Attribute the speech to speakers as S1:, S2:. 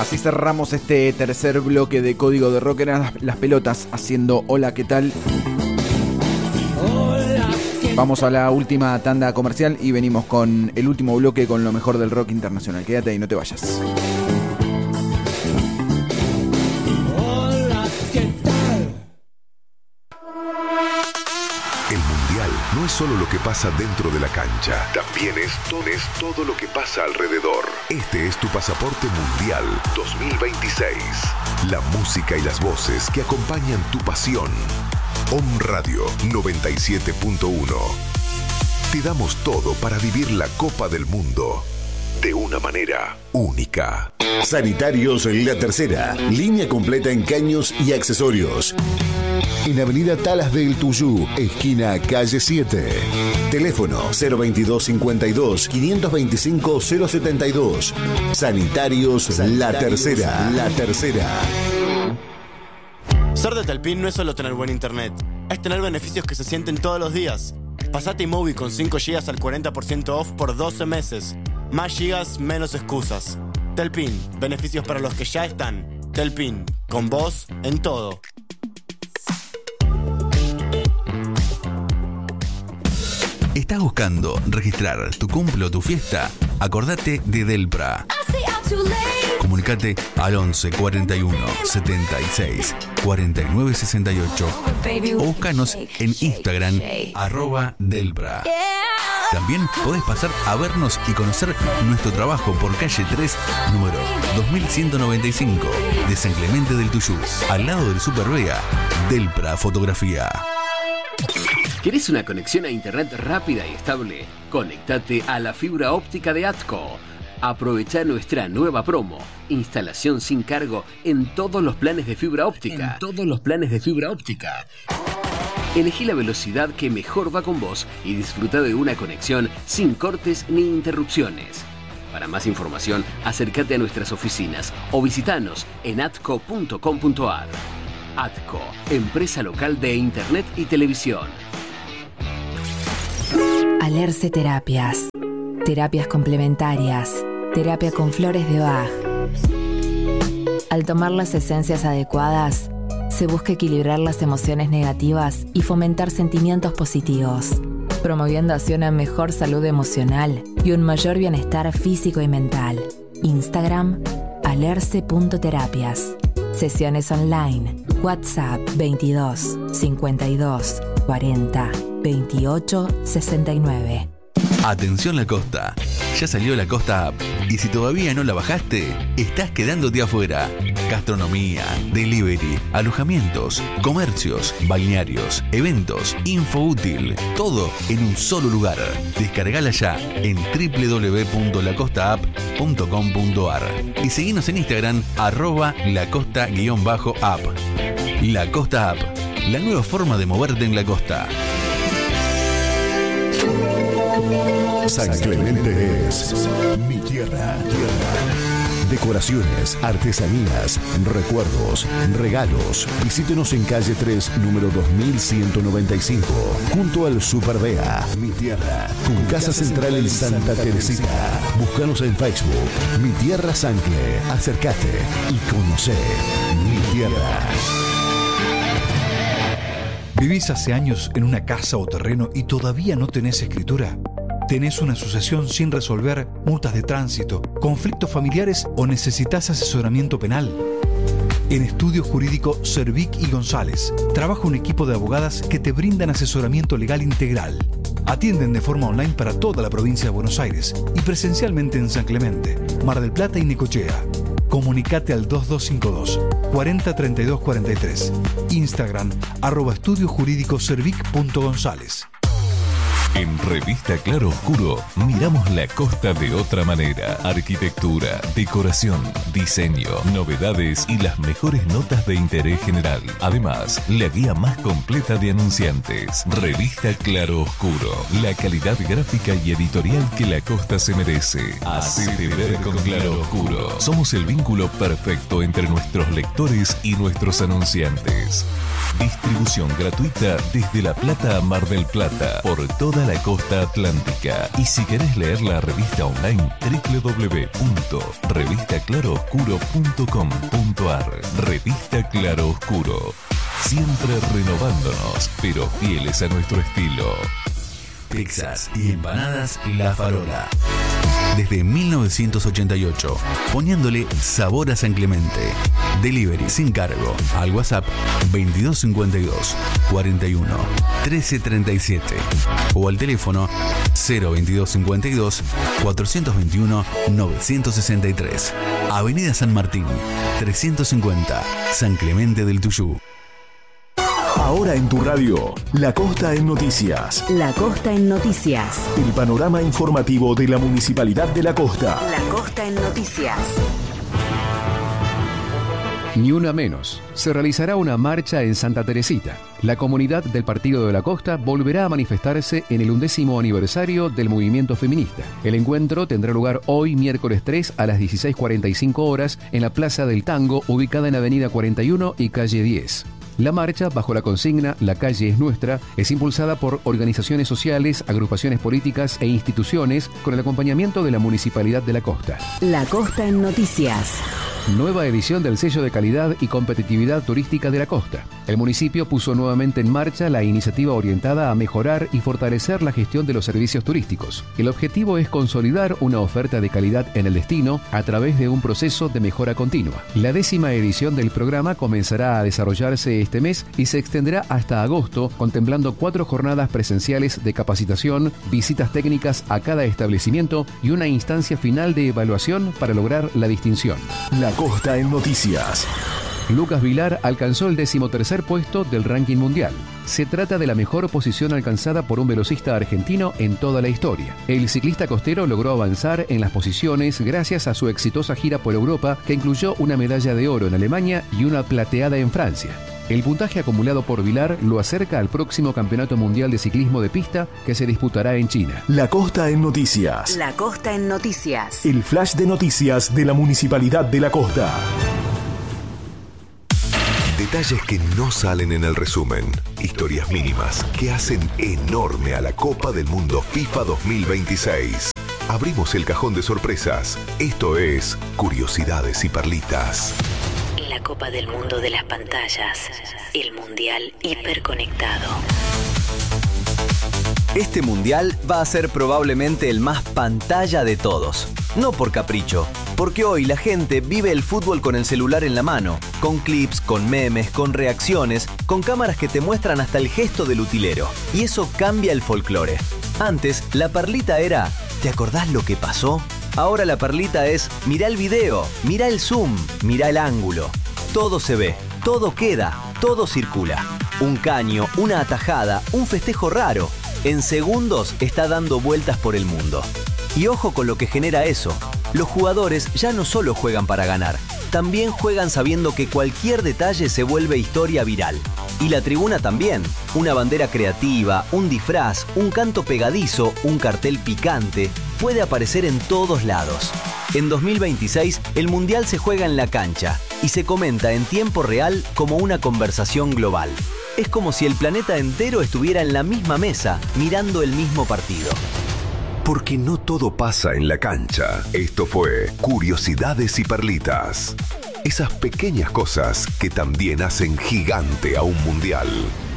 S1: Así cerramos este tercer bloque de Código de Rock. Eran las pelotas haciendo Hola, ¿qué tal? Vamos a la última tanda comercial y venimos con el último bloque con lo mejor del rock internacional. Quédate ahí, no te vayas.
S2: No es solo lo que pasa dentro de la cancha, también es todo lo que pasa alrededor. Este es tu pasaporte mundial 2026. La música y las voces que acompañan tu pasión. Om Radio 97.1. Te damos todo para vivir la Copa del Mundo de una manera única.
S3: Sanitarios La Tercera. Línea completa en caños y accesorios. En Avenida Talas del Tuyú, esquina calle 7. Teléfono 022 52 525 072. Sanitarios La Tercera. La Tercera.
S4: Ser de Telpin no es solo tener buen internet, es tener beneficios que se sienten todos los días. Pasate iMovie con 5 GB al 40% off por 12 meses. Más gigas, menos excusas. Telpin, beneficios para los que ya están. Telpin, con vos en todo.
S5: ¿Estás buscando registrar tu cumple o tu fiesta? Acordate de Delpra. Comunicate al 11 41 76 49 68 o búscanos en Instagram @Delpra. También podés pasar a vernos y conocer nuestro trabajo por calle 3, número 2195 de San Clemente del Tuyú, al lado del Super Vega. Delpra Fotografía.
S6: ¿Querés una conexión a internet rápida y estable? Conéctate a la fibra óptica de ATCO. Aprovecha nuestra nueva promo. Instalación sin cargo en todos los planes de fibra óptica. Elegí la velocidad que mejor va con vos y disfruta de una conexión sin cortes ni interrupciones. Para más información, acércate a nuestras oficinas o visitanos en atco.com.ar. ATCO, empresa local de internet y televisión.
S7: Alerce Terapias. Terapias complementarias. Terapia con flores de Bach. Al tomar las esencias adecuadas, se busca equilibrar las emociones negativas y fomentar sentimientos positivos, promoviendo así una mejor salud emocional y un mayor bienestar físico y mental. Instagram, alerce.terapias. Sesiones online. WhatsApp 22 52 40 28 69.
S5: Atención La Costa, ya salió La Costa App y si todavía no la bajaste, estás quedándote afuera. Gastronomía, delivery, alojamientos, comercios, balnearios, eventos, info útil, todo en un solo lugar. Descargala ya en www.lacosta.app.com.ar y seguinos en Instagram @lacosta_app. La Costa App, la nueva forma de moverte en la costa.
S3: San Clemente es mi tierra. Decoraciones, artesanías, recuerdos, regalos. Visítenos en calle 3, número 2195, junto al Super Vea. Mi tierra, con casa central en Santa Teresita. Búscanos en Facebook, Mi Tierra Sancle. Acércate y conoce mi tierra.
S8: ¿Vivís hace años en una casa o terreno y todavía no tenés escritura? ¿Tenés una sucesión sin resolver, multas de tránsito, conflictos familiares o necesitas asesoramiento penal? En Estudio Jurídico Cervic y González trabaja un equipo de abogadas que te brindan asesoramiento legal integral. Atienden de forma online para toda la provincia de Buenos Aires y presencialmente en San Clemente, Mar del Plata y Necochea. Comunicate al 2252 40 32 43. Instagram @estudiojurídicocervic.gonzález.
S9: En Revista Claro Oscuro miramos la costa de otra manera. Arquitectura, decoración, diseño, novedades y las mejores notas de interés general. Además, la guía más completa de anunciantes. Revista Claro Oscuro, la calidad gráfica y editorial que la costa se merece. Hacete ver con Claro Oscuro. Somos el vínculo perfecto entre nuestros lectores y nuestros anunciantes. Distribución gratuita desde La Plata a Mar del Plata por toda toda la costa atlántica. Y si querés leer la revista online, www.revistaclarooscuro.com.ar. Revista Claro Oscuro. Siempre renovándonos, pero fieles a nuestro estilo.
S5: Texas y empanadas La Farola. Desde 1988, poniéndole sabor a San Clemente. Delivery sin cargo al WhatsApp 2252 41 1337 o al teléfono 02252 421 963. Avenida San Martín 350, San Clemente del Tuyú.
S3: Ahora en tu radio, La Costa en Noticias.
S10: La Costa en Noticias.
S3: El panorama informativo de la Municipalidad de La Costa.
S10: La Costa en Noticias.
S6: Ni una menos. Se realizará una marcha en Santa Teresita. La comunidad del Partido de la Costa volverá a manifestarse en el 11º aniversario del movimiento feminista. El encuentro tendrá lugar hoy, miércoles 3, a las 16:45 horas, en la Plaza del Tango, ubicada en Avenida 41 y Calle 10. La marcha, bajo la consigna "La calle es nuestra", es impulsada por organizaciones sociales, agrupaciones políticas e instituciones con el acompañamiento de la Municipalidad de La Costa.
S10: La Costa en Noticias.
S6: Nueva edición del sello de calidad y competitividad turística de La Costa. El municipio puso nuevamente en marcha la iniciativa orientada a mejorar y fortalecer la gestión de los servicios turísticos. El objetivo es consolidar una oferta de calidad en el destino a través de un proceso de mejora continua. La 10ª edición del programa comenzará a desarrollarse este mes y se extenderá hasta agosto, contemplando 4 jornadas presenciales de capacitación, visitas técnicas a cada establecimiento y una instancia final de evaluación para lograr la distinción.
S3: La Costa en Noticias.
S6: Lucas Vilar alcanzó el 13º puesto del ranking mundial. Se trata de la mejor posición alcanzada por un velocista argentino en toda la historia. El ciclista costero logró avanzar en las posiciones gracias a su exitosa gira por Europa, que incluyó una medalla de oro en Alemania y una plateada en Francia. El puntaje acumulado por Vilar lo acerca al próximo Campeonato Mundial de Ciclismo de Pista, que se disputará en China.
S3: La Costa en Noticias.
S10: La Costa en Noticias.
S3: El flash de noticias de la Municipalidad de La Costa.
S2: Detalles que no salen en el resumen. Historias mínimas que hacen enorme a la Copa del Mundo FIFA 2026. Abrimos el cajón de sorpresas. Esto es Curiosidades y Perlitas.
S10: La Copa del Mundo de las pantallas. El Mundial hiperconectado.
S11: Este mundial va a ser probablemente el más pantalla de todos. No por capricho, porque hoy la gente vive el fútbol con el celular en la mano, con clips, con memes, con reacciones, con cámaras que te muestran hasta el gesto del utilero. Y eso cambia el folclore. Antes, la perlita era, ¿te acordás lo que pasó? Ahora la perlita es, mirá el video, mirá el zoom, mirá el ángulo. Todo se ve, todo queda, todo circula. Un caño, una atajada, un festejo raro. En segundos está dando vueltas por el mundo. Y ojo con lo que genera eso. Los jugadores ya no solo juegan para ganar, también juegan sabiendo que cualquier detalle se vuelve historia viral. Y la tribuna también. Una bandera creativa, un disfraz, un canto pegadizo, un cartel picante, puede aparecer en todos lados. En 2026, el Mundial se juega en la cancha y se comenta en tiempo real como una conversación global. Es como si el planeta entero estuviera en la misma mesa, mirando el mismo partido.
S2: Porque no todo pasa en la cancha. Esto fue Curiosidades y Perlitas. Esas pequeñas cosas que también hacen gigante a un mundial.